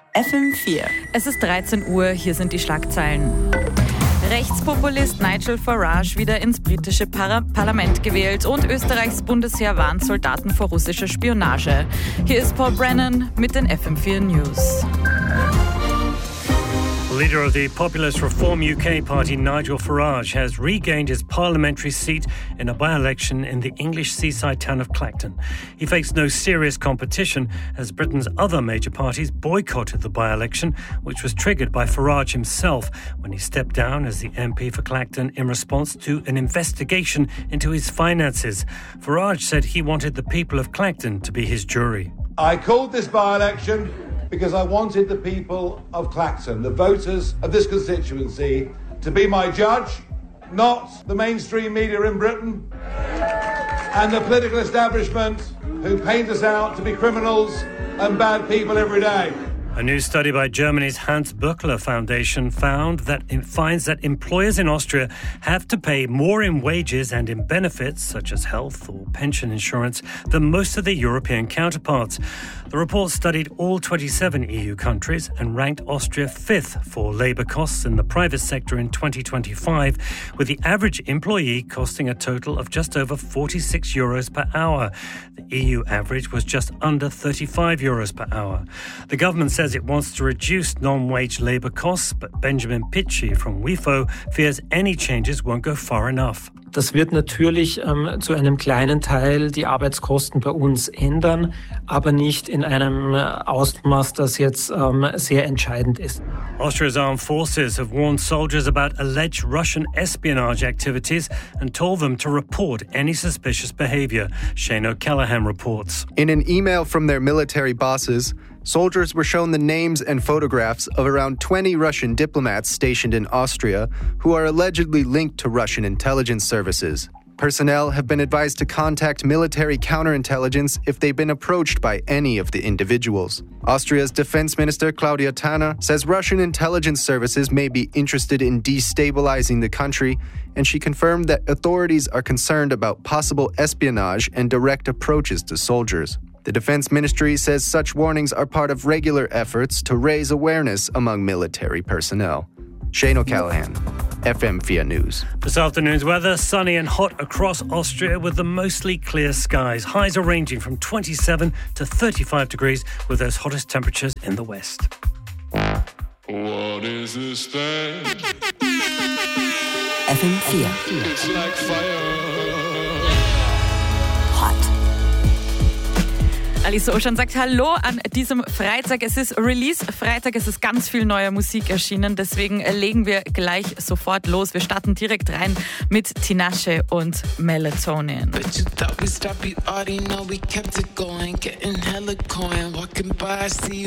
FM4. Es ist 13 Uhr, hier sind die Schlagzeilen. Rechtspopulist Nigel Farage wieder ins britische Parlament gewählt und Österreichs Bundesheer warnt Soldaten vor russischer Spionage. Hier ist Paul Brennan mit den FM4 News. Leader of the Populist Reform UK party, Nigel Farage, has regained his parliamentary seat in a by-election in the English seaside town of Clacton. He faced no serious competition as Britain's other major parties boycotted the by-election, which was triggered by Farage himself when he stepped down as the MP for Clacton in response to an investigation into his finances. Farage said he wanted the people of Clacton to be his jury. I called this by-election because I wanted the people of Clacton, the voters of this constituency, to be my judge, not the mainstream media in Britain and the political establishment who paint us out to be criminals and bad people every day. A new study by Germany's Hans Böckler Foundation finds that employers in Austria have to pay more in wages and in benefits, such as health or pension insurance, than most of their European counterparts. The report studied all 27 EU countries and ranked Austria fifth for labour costs in the private sector in 2025, with the average employee costing a total of just over €46 per hour. The EU average was just under €35 per hour. The government says it wants to reduce non-wage labour costs, but Benjamin Pitchy from WIFO fears any changes won't go far enough. Das wird natürlich zu einem kleinen Teil die Arbeitskosten bei uns ändern, aber nicht in einem Ausmaß, das jetzt sehr entscheidend ist. Austria's armed forces have warned soldiers about alleged Russian espionage activities and told them to report any suspicious behaviour. Shane O'Callaghan reports. In an email from their military bosses, soldiers were shown the names and photographs of around 20 Russian diplomats stationed in Austria who are allegedly linked to Russian intelligence services. Personnel have been advised to contact military counterintelligence if they've been approached by any of the individuals. Austria's Defense Minister Claudia Tanner says Russian intelligence services may be interested in destabilizing the country, and she confirmed that authorities are concerned about possible espionage and direct approaches to soldiers. The Defense Ministry says such warnings are part of regular efforts to raise awareness among military personnel. Shane O'Callaghan, FM4 News. This afternoon's weather, sunny and hot across Austria with the mostly clear skies. Highs are ranging from 27 to 35 degrees with those hottest temperatures in the west. What is this thing? FM4. It's like fire. Hot. Alice Ocean sagt Hallo an diesem Freitag. Es ist Release-Freitag, es ist ganz viel neue Musik erschienen, deswegen legen wir gleich sofort los. Wir starten direkt rein mit Tinashe und Melatonin. But you thought we stopped, you already know we kept it going. Getting hella coin, walking by, I see you